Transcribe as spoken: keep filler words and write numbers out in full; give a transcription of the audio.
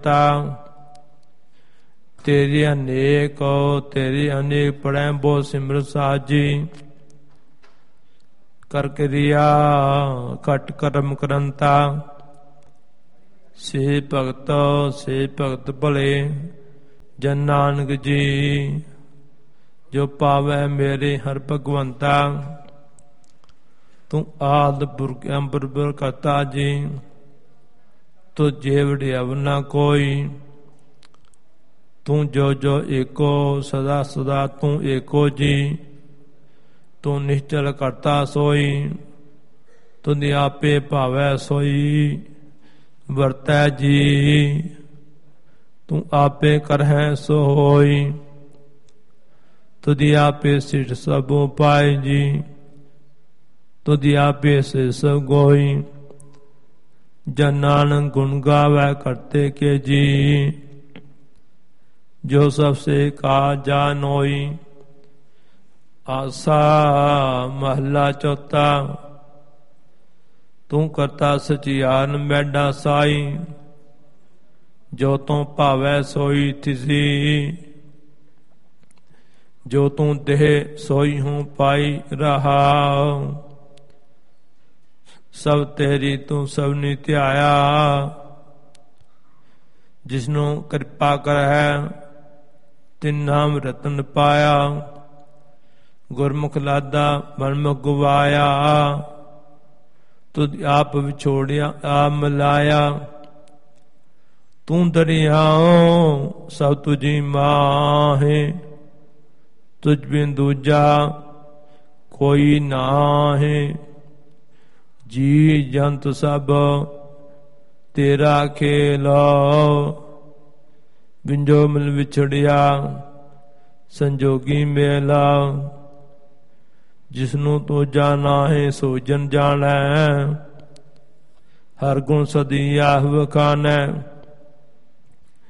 तेरी अनेक तेरी अनेक पढ़े बो सिमर साजी कर क्रिया कट करम करंता से भगत से भगत भले जन नानक जी जो पावै मेरे हर भगवंता तू आद पुरख अंबर करता जी तो जेवड़े अब न कोई तू जो जो एको सदा सदा तू एको जी तू निश्चल करता सोई तुझ आपे भावै सोई वरतै जी तू आपे करहै सोई तुझ आपे सिर सब पाए जी तुझ आपे से सब गोई जन नानक गुण गावै करते के जी जो सबसे का जानोई। आसा महला चौथा तू करता सचियान मैडा साई जो तू भावै सोई तिसी जो तू देह सोई हूँ पाई रहा सब तेरी तू सब नी ध्याया जिसनों कृपा कर है तिन नाम रतन पाया गुरमुख लादा मनमुख गवाया तुझ आप विछोड़िया आप मिलाया तू दरियाओं सब तुझी माहे तुझ बिन दूजा कोई नाहे जी जंत सब तेरा खेल बिंजो मिल विछड़िया संजोगी मेला जिसनों तो जाना है सो जन जाना है हर गुण सदी आह वखाना